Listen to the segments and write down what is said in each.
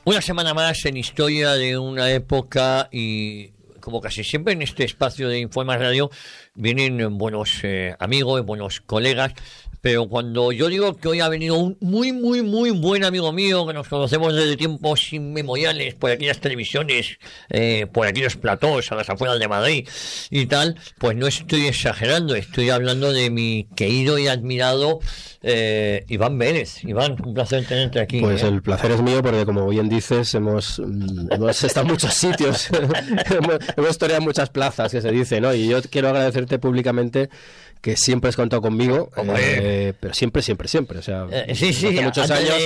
Una semana más en historia de una época y como casi siempre en este espacio de Informa Radio vienen buenos amigos, buenos colegas, pero cuando yo digo que hoy ha venido un muy buen amigo mío, que nos conocemos desde tiempos inmemoriales, por aquellas televisiones, por aquellos platós a las afueras de Madrid y tal, pues no estoy exagerando, estoy hablando de mi querido y admirado Iván Vélez. Iván, un placer tenerte aquí. Pues el placer es mío porque, como bien dices, hemos estado en muchos sitios, hemos historiado en muchas plazas, que se dice, ¿no? Y yo quiero agradecerte públicamente que siempre has contado conmigo, pero siempre, o sea, sí, hace muchos años,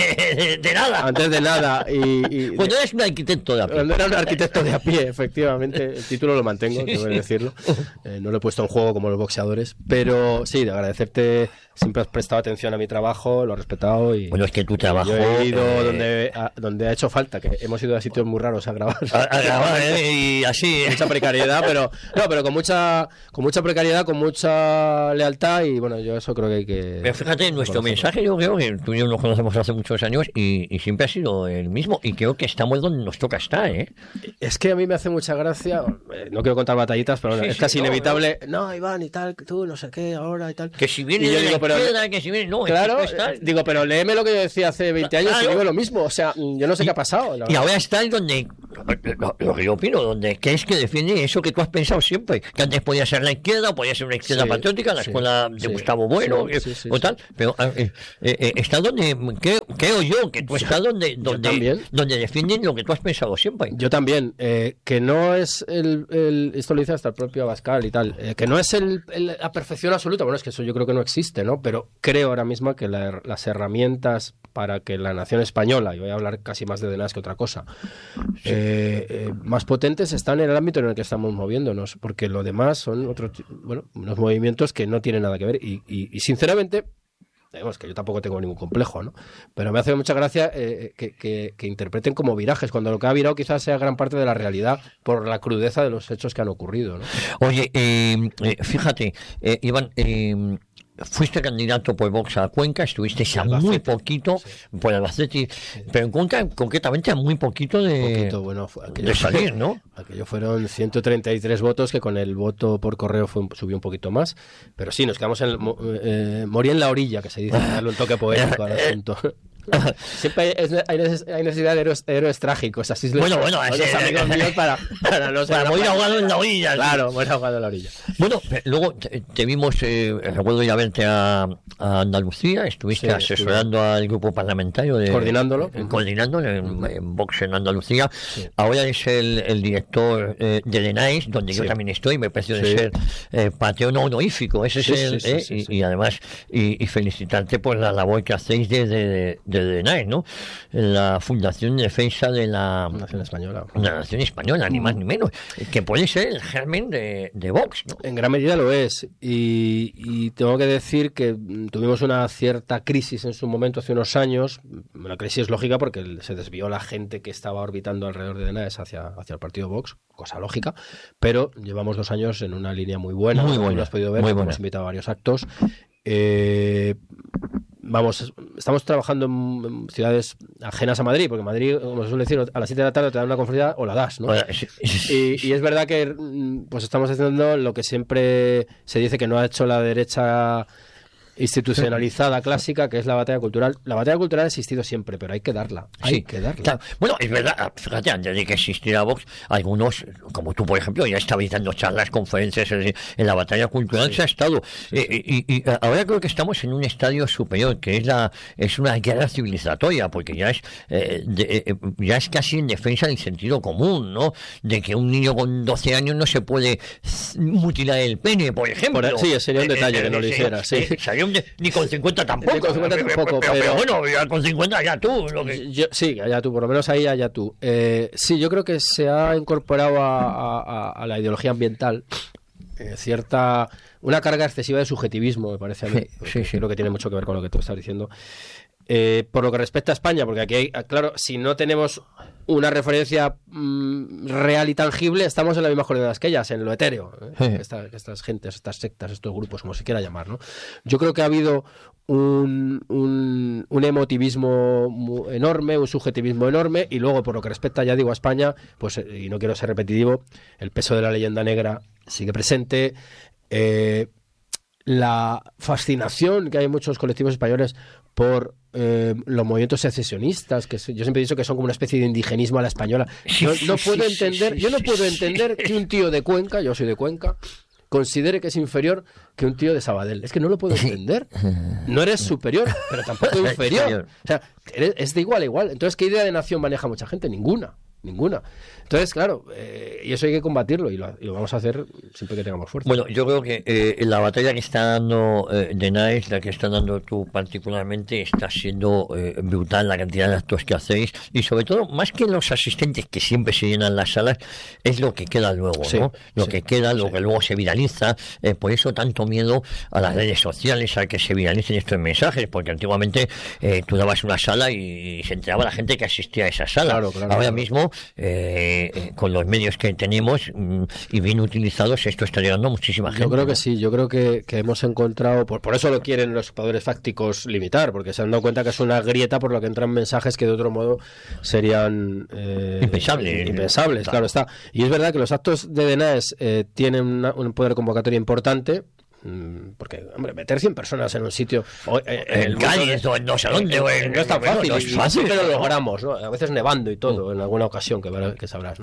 de nada. Antes de nada, Cuando eres un arquitecto de a pie. Cuando era un arquitecto de a pie, efectivamente, el título lo mantengo, tengo que decirlo, no lo he puesto en juego como los boxeadores, pero sí, de agradecerte, siempre has prestado atención a mi trabajo, lo has respetado y... Bueno, es que tu trabajo... Yo he ido donde ha hecho falta, que hemos ido a sitios muy raros a grabar. A grabar, y así... Mucha precariedad, pero con mucha precariedad, con mucha lealtad, y bueno, yo eso creo que hay que... Pero fíjate, nuestro mensaje, yo creo que tú y yo nos conocemos hace muchos años y siempre ha sido el mismo, y creo que estamos donde nos toca estar, ¿eh? Es que a mí me hace mucha gracia, no quiero contar batallitas, pero bueno, es casi inevitable. No, Iván, y tal, tú, no sé qué, ahora y tal. Que si viene y yo de digo, la izquierda, que si viene... No, claro, es que digo, pero léeme lo que yo decía hace 20 años y digo lo mismo. O sea, yo no sé qué ha pasado. Y ahora está en donde, lo que yo opino, donde que es que defiende eso que tú has pensado siempre, que antes podía ser la izquierda, podía ser una izquierda patriótica, la escuela de Gustavo Bueno, o tal, pero está donde, creo yo, que tú estás donde defienden lo que tú has pensado siempre. Yo también, que no es esto lo dice hasta el propio Abascal y tal, que no es la perfección absoluta, bueno, es que eso yo creo que no existe, ¿no? Pero creo ahora mismo que las herramientas para que la nación española, y voy a hablar casi más de DNAs que otra cosa, más potentes están en el ámbito en el que estamos moviéndonos, porque lo demás son unos movimientos que no tienen nada que ver y sinceramente, digamos que yo tampoco tengo ningún complejo, ¿no? Pero me hace mucha gracia que interpreten como virajes, cuando lo que ha virado quizás sea gran parte de la realidad por la crudeza de los hechos que han ocurrido, ¿no? Oye, fíjate, Iván, fuiste candidato por Vox a Cuenca, estuviste a muy poquito por Albacete, pero en Cuenca concretamente a muy poquito de salir, ¿no? Aquello fueron 133 votos, que con el voto por correo subió un poquito más, pero sí, nos quedamos morí en la orilla, que se dice, darle un toque poético al asunto. Siempre hay necesidad de héroes trágicos, así los amigos míos para morir ahogado en la orilla. Claro, morir ahogado en la orilla. Bueno, luego te vimos, recuerdo ya verte a Andalucía, estuviste asesorando al grupo parlamentario coordinándolo en Vox en Andalucía. Sí. Ahora es el director de DENAES, donde yo también estoy, me pareció de ser patrono honorífico, ese es y además y felicitarte por la labor que hacéis desde DENAES, ¿no? La Fundación de Defensa de la Nación Española. La Nación Española, ni más ni menos, que puede ser el germen de Vox, ¿no? En gran medida lo es, y tengo que decir que tuvimos una cierta crisis en su momento hace unos años. La crisis es lógica porque se desvió la gente que estaba orbitando alrededor de DENAES hacia el partido Vox, cosa lógica, pero llevamos 2 años en una línea muy buena, lo has podido ver, hemos invitado a varios actos. Estamos trabajando en ciudades ajenas a Madrid, porque Madrid, como se suele decir, a las 7 de la tarde te dan una conferencia o la das, ¿no? Y es verdad que pues estamos haciendo lo que siempre se dice que no ha hecho la derecha institucionalizada clásica, que es la batalla cultural. La batalla cultural ha existido siempre, pero hay que darla. Claro. Bueno, es verdad, fíjate, antes de que existiera Vox, algunos, como tú, por ejemplo, ya estabais dando charlas, conferencias en la batalla cultural, se ha estado. Y ahora creo que estamos en un estadio superior, que es una guerra civilizatoria, porque ya es casi en defensa del sentido común, ¿no? De que un niño con 12 años no se puede mutilar el pene, por ejemplo. Sí, sería un detalle que no lo hiciera, ni con 50 tampoco. Ni con 50 tampoco, pero bueno, ya con 50 ya tú. Ya tú, por lo menos ahí ya tú. Sí, yo creo que se ha incorporado a la ideología ambiental una carga excesiva de subjetivismo, me parece a mí. Creo que tiene mucho que ver con lo que tú estás diciendo. Por lo que respecta a España, porque aquí hay, claro, si no tenemos una referencia real y tangible, estamos en las mismas coordenadas que ellas, en lo etéreo. Estas gentes, estas sectas, estos grupos, como se quiera llamar, ¿no? Yo creo que ha habido un emotivismo enorme, un subjetivismo enorme, y luego, por lo que respecta, ya digo, a España, pues, y no quiero ser repetitivo, el peso de la leyenda negra sigue presente. La fascinación que hay en muchos colectivos españoles por los movimientos secesionistas, que yo siempre he dicho que son como una especie de indigenismo a la española. No puedo entender que un tío de Cuenca, yo soy de Cuenca, considere que es inferior que un tío de Sabadell. Es que no lo puedo entender. No eres superior, pero tampoco inferior. O sea, es de igual a igual. Entonces, ¿qué idea de nación maneja mucha gente? Ninguna. Entonces, claro, y eso hay que combatirlo, y lo vamos a hacer siempre que tengamos fuerza. Bueno, yo creo que la batalla que está dando Denaes, la que estás dando tú particularmente, está siendo brutal la cantidad de actos que hacéis, y sobre todo, más que los asistentes que siempre se llenan las salas, es lo que queda luego, ¿no? Lo que queda, lo que luego se viraliza. Por eso tanto miedo a las redes sociales, a que se viralicen estos mensajes, porque antiguamente tú dabas una sala y se enteraba la gente que asistía a esa sala. Ahora mismo, con los medios que tenemos y bien utilizados, esto está llegando a muchísima gente. Yo creo que sí, yo creo que hemos encontrado, por eso lo quieren los poderes fácticos limitar, porque se han dado cuenta que es una grieta por la que entran mensajes que de otro modo serían impensables, claro está. Y es verdad que los actos de Denaes tienen un poder convocatorio importante, porque, hombre, meter 100 personas en un sitio en calles o no sé dónde no es tan fácil, pero lo logramos, ¿no? A veces nevando y todo, en alguna ocasión que sabrás, ¿no?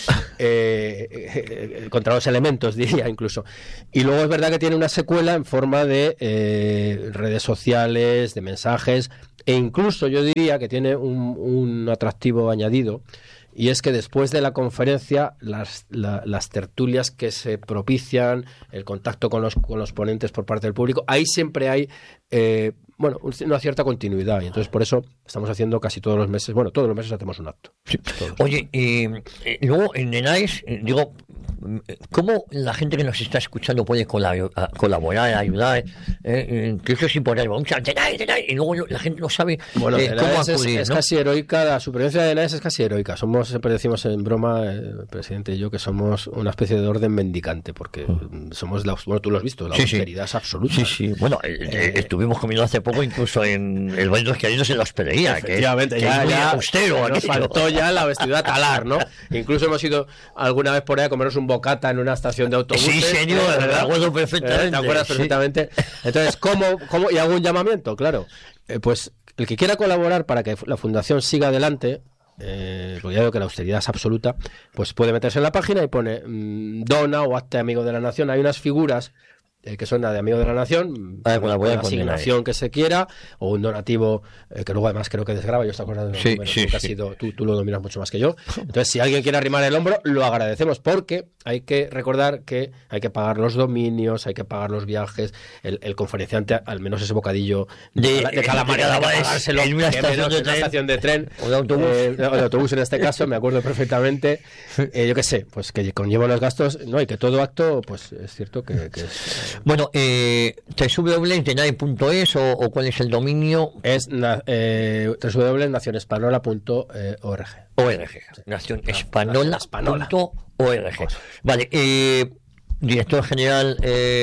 Contra los elementos, diría incluso. Y luego es verdad que tiene una secuela en forma de redes sociales, de mensajes, e incluso yo diría que tiene un atractivo añadido. Y es que después de la conferencia, las tertulias que se propician, el contacto con los ponentes por parte del público, ahí siempre hay una cierta continuidad. Y entonces por eso estamos haciendo casi todos los meses hacemos un acto. Sí. Oye, luego en Denaes, digo, ¿cómo la gente que nos está escuchando puede colaborar, ayudar? Que eso es importante. Y luego la gente no sabe cómo acudir, es ¿no? casi heroica, la supervivencia de Denaes es casi heroica. Siempre decimos en broma, el presidente y yo, que somos una especie de orden mendicante, porque somos tú lo has visto, la austeridad es absoluta. Sí. Bueno, estuvimos comiendo hace poco incluso en el baño de los Caídos en la hospedería, que es muy austero. Nos faltó ya la vestidura talar, ¿no? Incluso hemos ido alguna vez por ahí a comernos un bocata en una estación de autobuses. Sí, señor, me acuerdo perfectamente. ¿Te acuerdas perfectamente? Entonces, ¿cómo? ¿Y hago un llamamiento? Claro. Pues el que quiera colaborar para que la fundación siga adelante, porque ya veo que la austeridad es absoluta, pues puede meterse en la página y pone dona o hazte amigo de la nación. Hay unas figuras que son la de amigo de la nación, la asignación que se quiera, o un donativo que luego además creo que desgrava. Yo estoy acordando de los números, que ha sido, tú lo dominas mucho más que yo. Entonces, si alguien quiere arrimar el hombro, lo agradecemos, porque hay que recordar que hay que pagar los dominios, hay que pagar los viajes, el conferenciante, al menos ese bocadillo de calamar, hay que pagárselo en una estación de tren o de autobús. O de autobús en este caso, me acuerdo perfectamente. Yo qué sé, pues que conlleva los gastos, ¿no? Y que todo acto, pues es cierto que es... Bueno, www.denaes.es o ¿cuál es el dominio? Es www.nacionespanola.org. Nacionespanola.org. Vale, director general,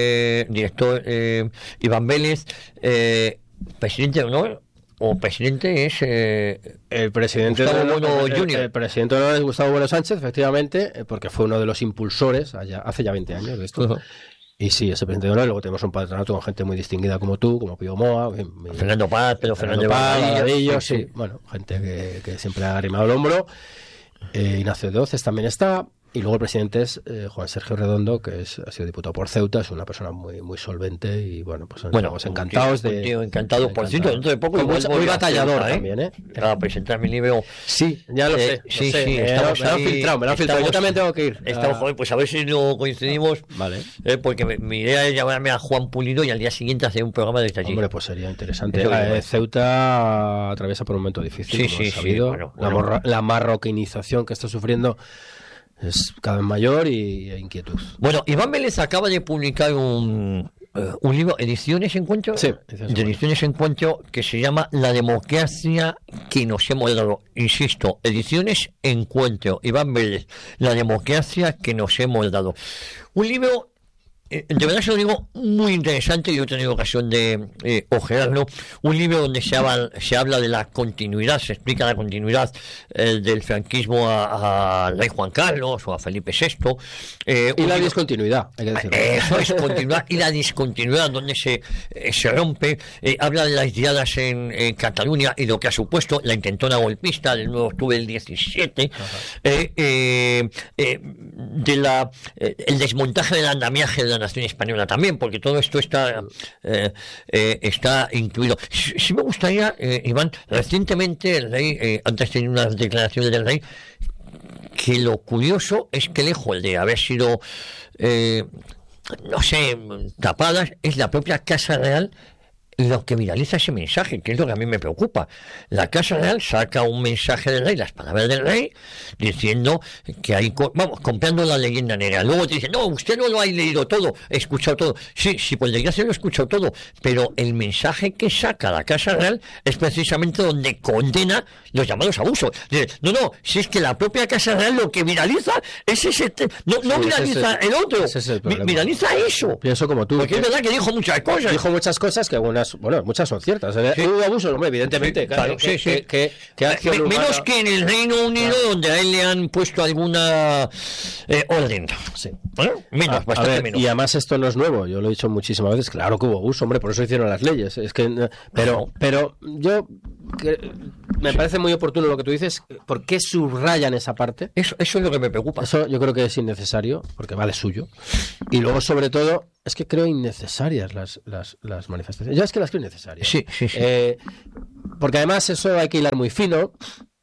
Iván Vélez, presidente de honor, o presidente es el presidente Gustavo Bueno Jr. El presidente de honor es Gustavo Bueno Sánchez, efectivamente, porque fue uno de los impulsores hace ya 20 años de esto. Y sí, ese presidente de honor. Luego tenemos un patronato con gente muy distinguida como tú, como Pío Moa, Fernando Paz, Fernando Vadillo, sí. Bueno, gente que siempre ha arrimado el hombro. Ignacio de Oces también está. Y luego el presidente es Juan Sergio Redondo, que ha sido diputado por Ceuta, es una persona muy muy solvente, y bueno, pues estamos encantados encantado. Por cierto, dentro de poco muy batallador también, para presentar mi libro. Sí, ya lo sé. Sí, me lo han filtrado. Yo también tengo que ir. Pues a ver si no coincidimos. Vale. Porque mi idea es llamarme a Juan Pulido y al día siguiente hacer un programa desde allí. Hombre, pues sería interesante. Ceuta atraviesa por un momento difícil, como has sabido. La marroquinización que está sufriendo es cada vez mayor e inquietud. Bueno, Iván Vélez acaba de publicar un un libro, Ediciones Encuentro, Sí, de Ediciones Encuentro, que se llama La democracia que nos hemos dado. Insisto, Ediciones Encuentro, Iván Vélez, La democracia que nos hemos dado. Un libro, de verdad se lo digo, muy interesante. Yo he tenido ocasión de ojearlo. Un libro donde se habla de la continuidad, se explica la continuidad del franquismo al rey Juan Carlos o a Felipe VI. Y la discontinuidad, hay que decirlo. Eso es continuidad y la discontinuidad, donde se rompe. Habla de las diadas en Cataluña y lo que ha supuesto la intentona golpista del 9 de octubre del 17. El desmontaje del andamiaje de la nación española también, porque todo esto está incluido. Sí me gustaría, Iván, recientemente el rey, antes tenía unas declaraciones del rey, que lo curioso es que lejos de haber sido, no sé, tapadas, es la propia Casa Real lo que viraliza ese mensaje, que es lo que a mí me preocupa. La Casa Real saca un mensaje del rey, las palabras del rey, diciendo que hay, vamos, comprando la leyenda negra. Luego te dicen, no, usted no lo ha leído todo, he escuchado todo. Sí, pues desgracia lo he escuchado todo, pero el mensaje que saca la Casa Real es precisamente donde condena los llamados abusos. Dice, no, si es que la propia Casa Real lo que viraliza es ese, no viraliza el otro, viraliza eso. Pienso como tú. Porque es verdad que dijo muchas cosas. Dijo muchas cosas que muchas son ciertas. Sí. Hubo abusos, hombre, evidentemente. Claro, que menos que en el Reino Unido, donde a él le han puesto alguna orden. Sí. Menos, bastante menos. Y además esto no es nuevo, yo lo he dicho muchísimas veces. Claro que hubo abuso, hombre, por eso hicieron las leyes. Es que, pero yo me parece muy oportuno lo que tú dices. ¿Por qué subrayan esa parte? Eso es lo que me preocupa. Eso yo creo que es innecesario, porque va de suyo. Y luego, sobre todo, es que creo innecesarias las manifestaciones. Yo es que las creo innecesarias. Sí. Porque además eso hay que hilar muy fino.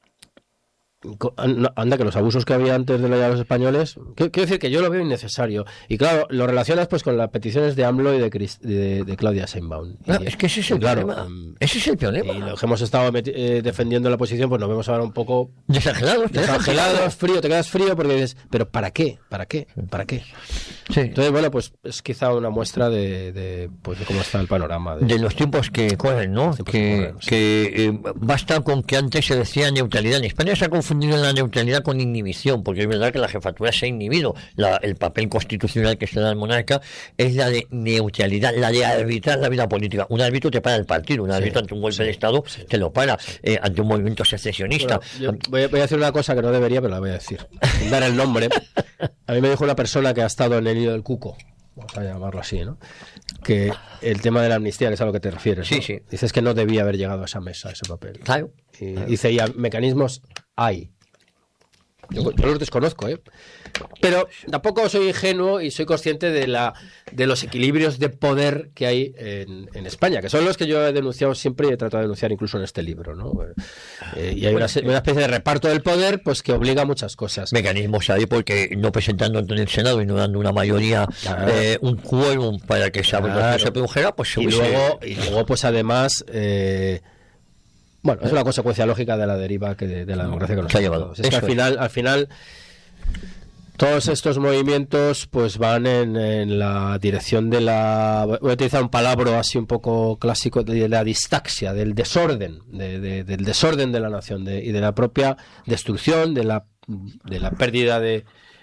Anda, que los abusos que había antes de la llegada de los españoles, quiero decir que yo lo veo innecesario. Y claro, lo relacionas pues con las peticiones de AMLO y de Claudia Sheinbaum. Es que ese es el problema. Ese es el problema. Y lo que hemos estado defendiendo la posición, pues nos vemos ahora un poco desangelados, frío, te quedas frío porque dices, pero ¿para qué? Sí. Entonces, bueno, pues es quizá una muestra de cómo está el panorama. De los tiempos que corren, ¿no? Basta con que antes se decía neutralidad. En España se ha confundido la neutralidad con inhibición, porque es verdad que la jefatura se ha inhibido. El papel constitucional que se da al monarca es la de neutralidad, la de arbitrar la vida política. Un árbitro te para el partido, un árbitro ante un golpe de Estado te lo para, ante un movimiento secesionista. Bueno, voy a decir una cosa que no debería, pero la voy a decir. Sin dar el nombre. A mí me dijo una persona que ha estado en el hilo del cuco, vamos a llamarlo así, ¿no? Que el tema de la amnistía, que es a lo que te refieres, ¿no? Sí. Dices que no debía haber llegado a esa mesa, a ese papel. Claro. Y dice, ya, mecanismos hay. Yo los desconozco, pero tampoco soy ingenuo y soy consciente de los equilibrios de poder que hay en España, que son los que yo he denunciado siempre y he tratado de denunciar incluso en este libro, ¿no? Y hay una especie de reparto del poder pues que obliga a muchas cosas. Mecanismos ahí porque no presentando en el Senado y no dando una mayoría, un quórum para que se produjera, pues y luego pues además... Bueno, es una consecuencia lógica de la deriva de la democracia que nos ha llevado. Es que al final todos estos movimientos pues van en la dirección de voy a utilizar un palabra así un poco clásico, de la distaxia, del desorden, del desorden de la nación y de la propia destrucción, de la pérdida del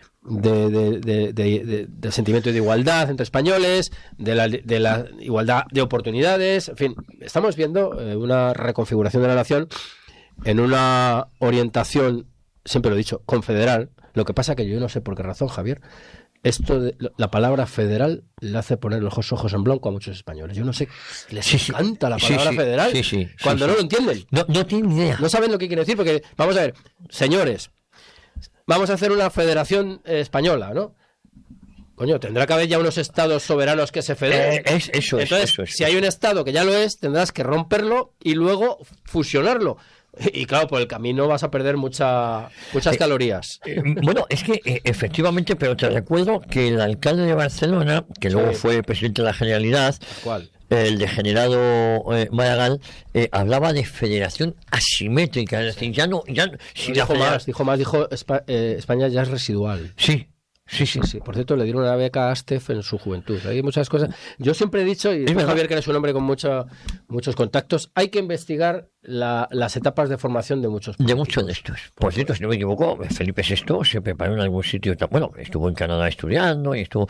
sentimiento de igualdad entre españoles, de la igualdad de oportunidades. En fin, estamos viendo una reconfiguración de la nación en una orientación, siempre lo he dicho, confederal. Lo que pasa que yo no sé por qué razón, Javier, la palabra federal le hace poner los ojos en blanco a muchos españoles. Yo no sé, les encanta la palabra federal cuando no lo entienden. No tienen idea. No saben lo que quiere decir, porque, vamos a ver, señores, vamos a hacer una federación española, ¿no? Coño, tendrá que haber ya unos estados soberanos que se federen. Entonces, si hay un estado que ya lo es, tendrás que romperlo y luego fusionarlo. Y claro, por el camino vas a perder muchas calorías. Bueno, es que efectivamente, pero te recuerdo que el alcalde de Barcelona, que luego fue presidente de la Generalidad, el degenerado Maragall, hablaba de federación asimétrica, es decir, dijo España ya es residual. Sí. Sí, sí. Sí, por cierto, le dieron una beca a Astef en su juventud. Hay muchas cosas. Yo siempre he dicho, y Javier, que eres un hombre con muchos contactos, hay que investigar las etapas de formación de muchos políticos. De muchos de estos. Por cierto, si no me equivoco, Felipe VI se preparó en algún sitio. Bueno, estuvo en Canadá estudiando y estuvo.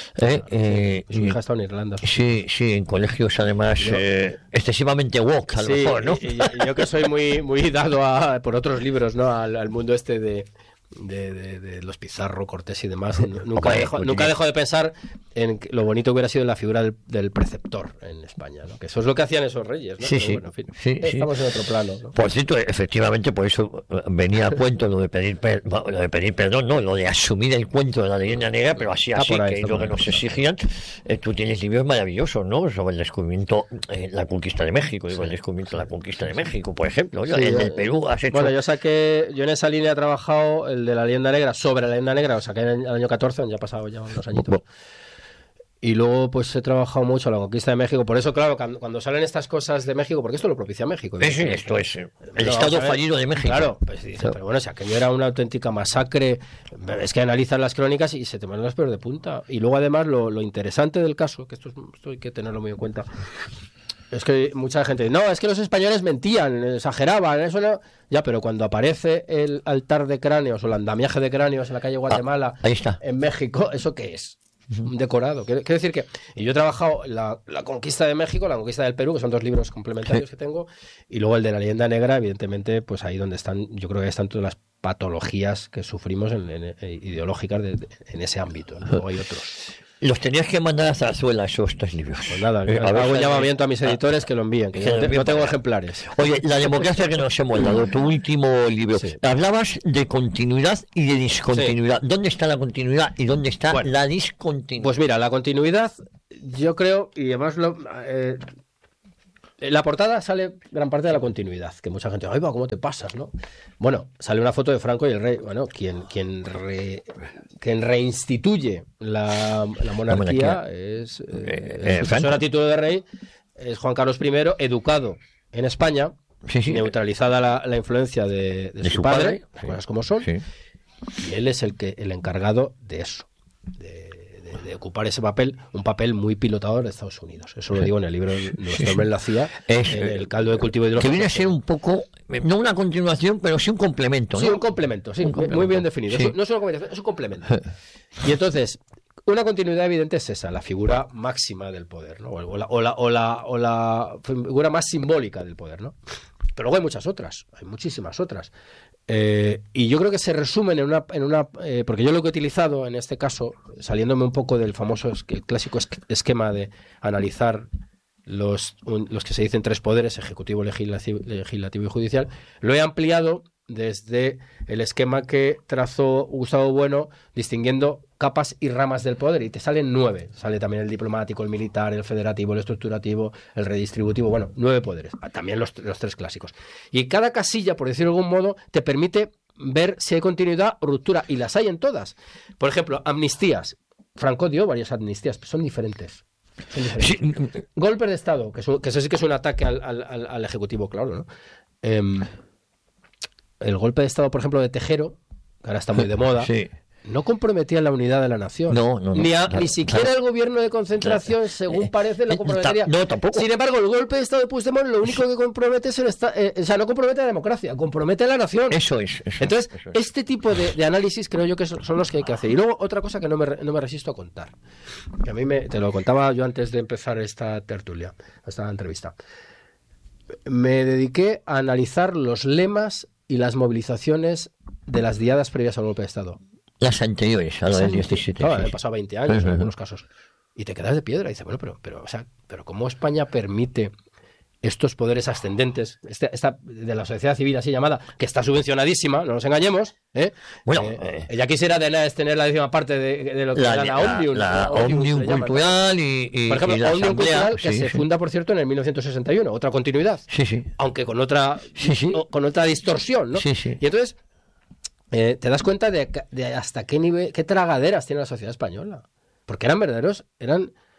Su hija está en Irlanda. Sí, en colegios además excesivamente woke, a lo mejor, ¿no? Y yo que soy muy dado por otros libros, ¿no? Al mundo este de los Pizarro, Cortés y demás. Nunca dejo de pensar en lo bonito que hubiera sido la figura del preceptor en España, ¿no? Que eso es lo que hacían esos reyes, ¿no? Sí, pero sí. Bueno, en fin, estamos en otro plano, ¿no? Por cierto, efectivamente, por eso venía a cuento lo de pedir perdón, no, lo de asumir el cuento de la leyenda negra, pero así, que es lo que nos exigían. Tú tienes libros maravillosos, ¿no? Sobre el descubrimiento, la conquista de México, el descubrimiento de la conquista de México, por ejemplo. Sí, el del Perú has hecho... Bueno, yo en esa línea he trabajado el de la leyenda negra, sobre la leyenda negra, o sea, que en el año 14, ya ha pasado ya unos añitos. Y luego pues he trabajado mucho la conquista de México. Por eso, claro, cuando salen estas cosas de México, porque esto lo propicia México. Sí, esto es el estado fallido de México. Claro, pues dice, pero bueno, si aquello era una auténtica masacre, es que analizan las crónicas y se te ponen los pelos de punta. Y luego además lo interesante del caso, que esto hay que tenerlo muy en cuenta, es que mucha gente dice, no, es que los españoles mentían, exageraban, eso no... Ya, pero cuando aparece el altar de cráneos o el andamiaje de cráneos en la calle Guatemala, ahí está. En México, ¿eso qué es? Un decorado. Quiero decir que... Y yo he trabajado la conquista de México, la conquista del Perú, que son dos libros complementarios que tengo, y luego el de la leyenda negra, evidentemente, pues ahí donde están, yo creo que están todas las patologías que sufrimos ideológicas en ese ámbito, ¿no? Luego hay otros. Los tenías que mandar a Zarzuela esos 3 libros. Pues nada, hago un llamamiento a mis editores que lo envíen, que no tengo ejemplares. Oye, la democracia que nos hemos dado, tu último libro. Sí. Hablabas de continuidad y de discontinuidad. Sí. ¿Dónde está la continuidad y dónde está la discontinuidad? Pues mira, la continuidad, yo creo, y además en la portada sale gran parte de la continuidad, que mucha gente, ¡ay, va, cómo te pasas!, ¿no? Bueno, sale una foto de Franco y el rey, bueno, quien reinstituye la monarquía es el sucesor a título de rey, es Juan Carlos I, educado en España, neutralizada la influencia de su padre, cosas como son, y él es el encargado de eso, de ocupar ese papel, un papel muy pilotador de Estados Unidos. Eso lo digo en el libro Nuestro hombre en la CIA, el caldo de cultivo hidrogeno. Que viene a ser un poco, no una continuación, pero sí un complemento, ¿no? Sí, un complemento, muy bien definido. Sí. No es una complementación, es un complemento. Y entonces, una continuidad evidente es esa, la figura máxima del poder, ¿no? O la figura más simbólica del poder, ¿no? Pero luego hay muchas otras, hay muchísimas otras. Y yo creo que se resumen en una porque yo lo que he utilizado en este caso, saliéndome un poco del famoso clásico esquema de analizar los que se dicen 3 poderes, ejecutivo, legislativo y judicial, lo he ampliado desde el esquema que trazó Gustavo Bueno, distinguiendo capas y ramas del poder, y te salen 9. Sale también el diplomático, el militar, el federativo, el estructurativo, el redistributivo, bueno, 9 poderes. También los 3 clásicos. Y cada casilla, por decirlo de algún modo, te permite ver si hay continuidad o ruptura, y las hay en todas. Por ejemplo, amnistías. Franco dio varias amnistías, pero son diferentes. Sí. Golpes de Estado, que eso sí que es un ataque al Ejecutivo, claro, ¿no? El golpe de Estado, por ejemplo, de Tejero, que ahora está muy de moda, no comprometía la unidad de la nación. No, ni siquiera el gobierno de concentración, según parece, lo comprometería. No, tampoco. Sin embargo, el golpe de Estado de Puigdemont lo único que compromete es no compromete a la democracia, compromete a la nación. Eso es. Entonces, este tipo de análisis creo yo que son los que hay que hacer. Y luego, otra cosa que no me resisto a contar, que a mí te lo contaba yo antes de empezar esta tertulia, esta entrevista. Me dediqué a analizar los lemas y las movilizaciones de las diadas previas al golpe de Estado. Las anteriores, a lo del 17. Claro, han pasado 20 años en algunos casos. Y te quedas de piedra y dices, bueno, pero ¿cómo España permite estos poderes ascendentes, esta de la sociedad civil así llamada, que está subvencionadísima, no nos engañemos, Bueno, ella quisiera tener la 10ª parte de lo que era la Omnium. La Omnium cultural y por ejemplo, la Omnium Asamblea, cultural, que se funda, por cierto, en el 1961, otra continuidad. Sí. Aunque con otra distorsión, ¿no? Sí. Y entonces te das cuenta de hasta qué nivel, qué tragaderas tiene la sociedad española. Porque eran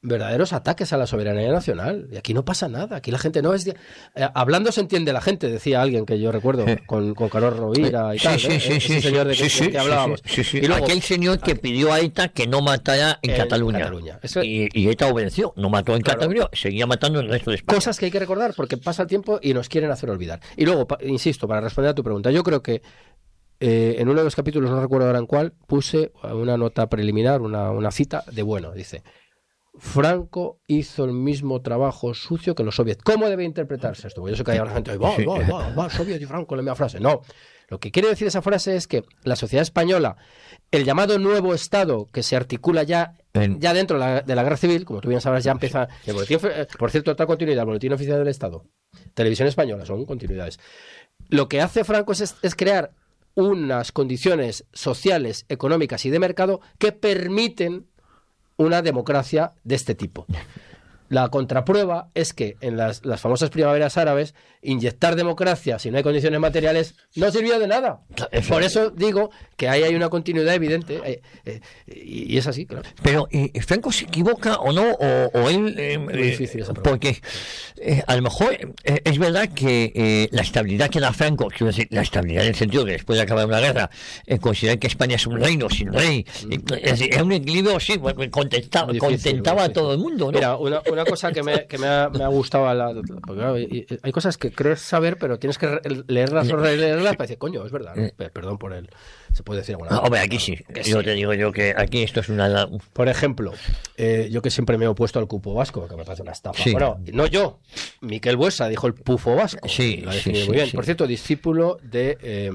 verdaderos ataques a la soberanía nacional. Y aquí no pasa nada. Aquí la gente no es... hablando se entiende la gente, decía alguien que yo recuerdo, con Carlos Rovira y tal. Ese señor de que hablábamos. Y luego, aquel señor que pidió a ETA que no matara en Cataluña. Y ETA obedeció. No mató en Cataluña, seguía matando en el resto de España. Cosas que hay que recordar porque pasa el tiempo y nos quieren hacer olvidar. Y luego, insisto, para responder a tu pregunta, yo creo que en uno de los capítulos, no recuerdo ahora en cuál, puse una nota preliminar, una cita de dice: Franco hizo el mismo trabajo sucio que los soviets. ¿Cómo debe interpretarse esto? Yo sé que hay gente va, soviet y Franco, la misma frase. No, lo que quiere decir esa frase es que la sociedad española, el llamado nuevo Estado que se articula ya dentro de la guerra civil, como tú bien sabrás, ya empieza el boletín, por cierto, otra continuidad, el boletín oficial del Estado, Televisión Española, son continuidades. Lo que hace Franco es crear unas condiciones sociales, económicas y de mercado que permiten una democracia de este tipo. La contraprueba es que en las famosas primaveras árabes, inyectar democracia si no hay condiciones materiales no sirvió de nada. Por eso digo que ahí hay una continuidad evidente, y es así, claro. Pero ¿Franco se equivoca o no? O él... Muy difícil esa pregunta. Porque a lo mejor es verdad que la estabilidad que da Franco, quiero decir, la estabilidad en el sentido que después de acabar una guerra, considerar que España es un reino sin rey, es decir, es un equilibrio, sí, contentaba a todo el mundo, ¿no? Mira, una cosa que me ha gustado, porque, claro, hay cosas que crees saber, pero tienes que leerlas o releerlas para decir, coño, es verdad, ¿no? Perdón por el... Se puede decir alguna cosa. Hombre, aquí sí. Yo te digo que aquí esto es una... Por ejemplo, yo que siempre me he opuesto al cupo vasco, que me parece una estafa. Sí. Bueno, no yo. Miquel Buesa dijo el pufo vasco. Sí, lo ha definido muy bien. Por cierto, discípulo de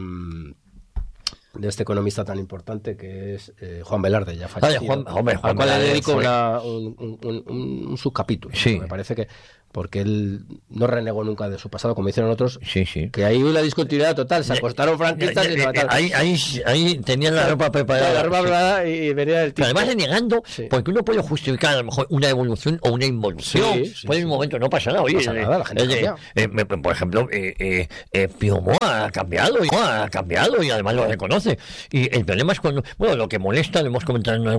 este economista tan importante que es Juan Velarde, ya fallecido. Juan Velarde le dedico un subcapítulo. Sí. Me parece que porque él no renegó nunca de su pasado, como hicieron otros, sí. que ahí hubo la discontinuidad total, se acostaron franquistas y ahí tenían la ropa preparada. La ropa preparada y venía el tipo. Pero además renegando, porque uno puede justificar a lo mejor una evolución o una involución. Puede en un momento no pasa nada. Oye, no pasa nada, la gente por ejemplo, Pío Moa ha cambiado y además lo reconoce. Y el problema es cuando, lo que molesta, lo hemos comentado en